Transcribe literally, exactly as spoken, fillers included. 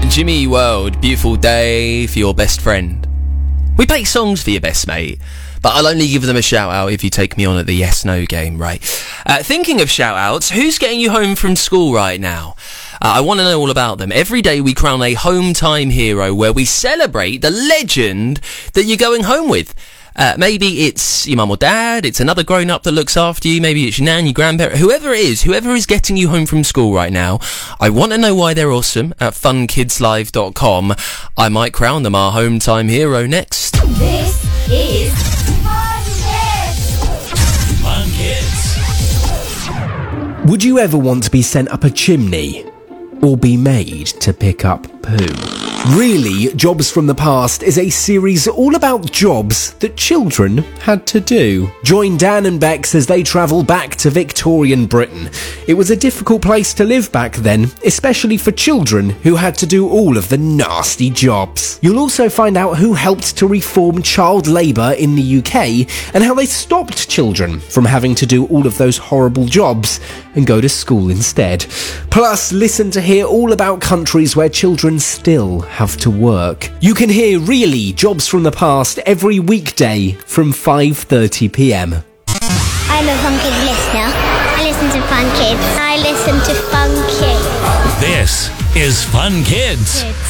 Jimmy World, Beautiful Day for your best friend. We play songs for your best mate, but I'll only give them a shout out if you take me on at the yes no game, right? Uh, thinking of shout outs, who's getting you home from school right now? Uh, I want to know all about them. Every day we crown a home time hero where we celebrate the legend that you're going home with. Uh, maybe it's your mum or dad, it's another grown-up that looks after you, maybe it's your nan, your grandparent, whoever it is, whoever is getting you home from school right now. I want to know why they're awesome at fun kids live dot com. I might crown them our home time hero next. This is Fun Kids! Fun Kids. Would you ever want to be sent up a chimney or be made to pick up poo? Really, Jobs from the Past is a series all about jobs that children had to do. Join Dan and Bex as they travel back to Victorian Britain. It was a difficult place to live back then, especially for children who had to do all of the nasty jobs. You'll also find out who helped to reform child labour in the U K and how they stopped children from having to do all of those horrible jobs and go to school instead. Plus, listen to hear all about countries where children still have to work. You can hear Really Jobs from the Past every weekday from five thirty p m. I'm a Fun Kids listener. I listen to Fun Kids. I listen to Fun Kids. This is Fun Kids. Kids.